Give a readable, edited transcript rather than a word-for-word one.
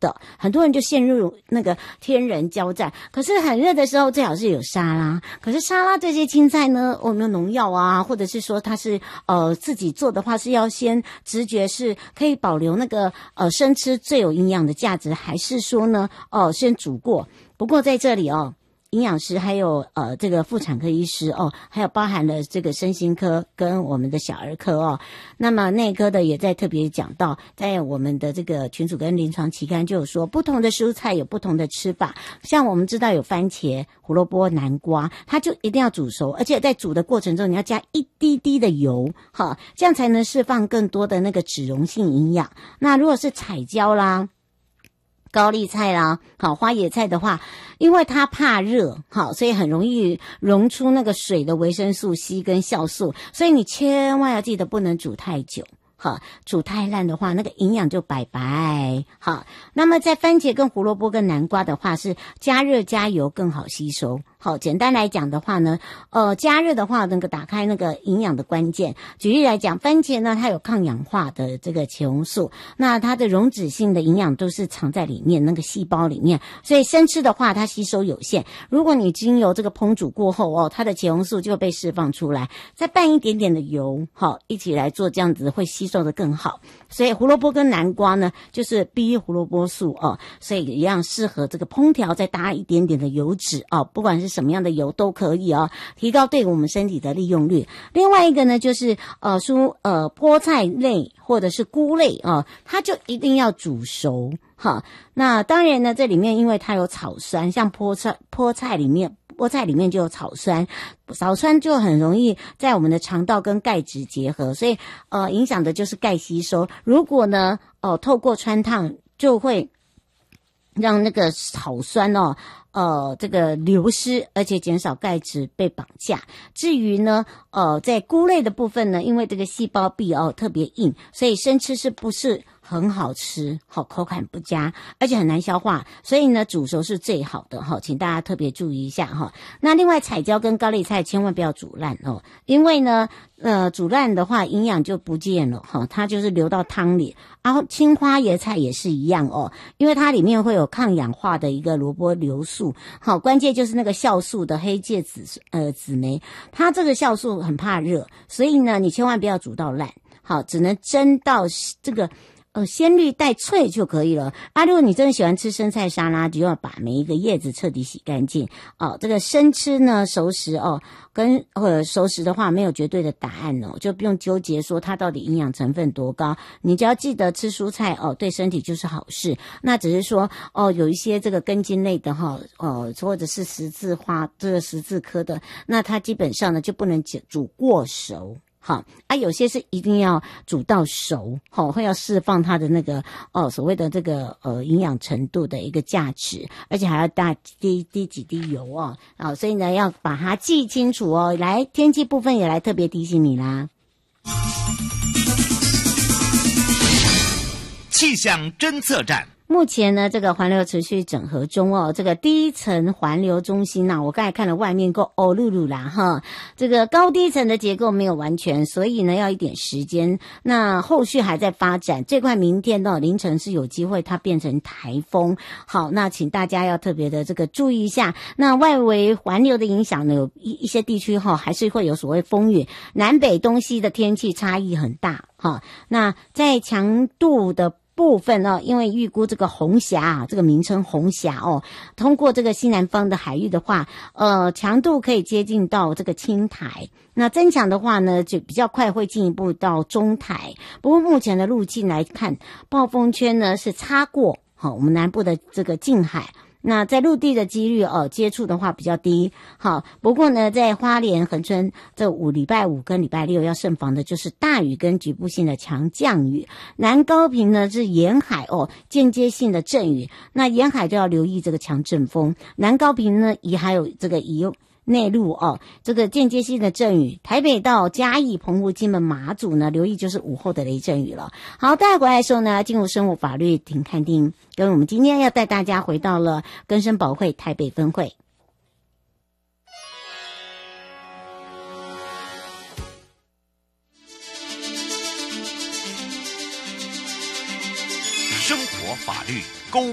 的，很多人就陷入那个天人交战。可是很热的时候最好是有沙拉，可是沙拉这些青菜呢，有没有农药啊，或者是说它是自己做的话是要先直觉是可以保留那个生吃最有营养的价值，还是说呢先煮过。不过在这里营养师还有这个妇产科医师还有包含了这个身心科跟我们的小儿科那么内科的也在特别讲到，在我们的这个群组跟临床期刊就有说，不同的蔬菜有不同的吃法，像我们知道有番茄、胡萝卜、南瓜，它就一定要煮熟，而且在煮的过程中你要加一滴滴的油这样才能释放更多的那个脂溶性营养。那如果是彩椒啦、高丽菜啦，花椰菜的话，因为它怕热，所以很容易溶出那个水的维生素 C 跟酵素，所以你千万要记得不能煮太久。煮太烂的话，那个营养就拜拜。好，那么在番茄跟胡萝卜跟南瓜的话，是加热加油更好吸收。好，简单来讲的话呢，加热的话能够打开那个营养的关键。举例来讲，番茄呢，它有抗氧化的这个茄红素，那它的溶脂性的营养都是藏在里面，那个细胞里面，所以生吃的话它吸收有限。如果你经由这个烹煮过后它的茄红素就被释放出来，再拌一点点的油，一起来做，这样子会吸收的更好。所以胡萝卜跟南瓜呢，就是 B 胡萝卜素所以一样适合这个烹调，再搭一点点的油脂不管是什么样的油都可以提高对我们身体的利用率。另外一个呢，就是菠菜类或者是菇类它就一定要煮熟那当然呢，这里面因为它有草酸，像菠菜里面就有草酸就很容易在我们的肠道跟钙质结合，所以影响的就是钙吸收。如果呢透过穿烫，就会让那个草酸这个流失，而且减少钙质被绑架。至于呢在菇类的部分呢，因为这个细胞壁特别硬，所以生吃是不是很好吃，口感不佳，而且很难消化，所以呢煮熟是最好的请大家特别注意一下那另外彩椒跟高丽菜千万不要煮烂因为呢煮烂的话营养就不见了它就是流到汤里。然后青花椰菜也是一样因为它里面会有抗氧化的一个萝卜硫素关键就是那个酵素的黑芥子酶，它这个酵素很怕热，所以呢你千万不要煮到烂只能蒸到这个鲜绿带脆就可以了如果你真的喜欢吃生菜沙拉，就要把每一个叶子彻底洗干净这个生吃呢熟食跟熟食的话没有绝对的答案就不用纠结说它到底营养成分多高，你只要记得吃蔬菜对身体就是好事。那只是说有一些这个根茎类的或者是十字花这个十字科的，那它基本上呢就不能煮过熟有些是一定要煮到熟会要释放它的那个所谓的这个营养程度的一个价值，而且还要大滴几滴油所以呢要把它记清楚来，天气部分也来特别提醒你啦。 气象侦测站。 目前呢，这个环流持续整合中这个低层环流中心我刚才看了外面够噜噜啦这个高低层的结构没有完全，所以呢要一点时间，那后续还在发展，这块明天凌晨是有机会它变成台风。好，那请大家要特别的这个注意一下，那外围环流的影响呢，有一些地区还是会有所谓风雨，南北东西的天气差异很大那在强度的部分因为预估这个红霞这个名称红霞通过这个西南方的海域的话强度可以接近到这个青台，那增强的话呢就比较快会进一步到中台。不过目前的路径来看，暴风圈呢是擦过我们南部的这个近海，那在陆地的几率接触的话比较低。好，不过呢在花莲恒春这礼拜五跟礼拜六要慎防的就是大雨跟局部性的强降雨。南高屏呢是沿海间接性的阵雨，那沿海就要留意这个强阵风。南高屏呢还有这个内陆这个间接性的阵雨，台北到嘉义、澎湖、金门、马祖呢，留意就是午后的雷阵雨了。好，带回来的时候呢，进入生活法律停看听，跟我们今天要带大家回到了根生保会台北分会。 生活法律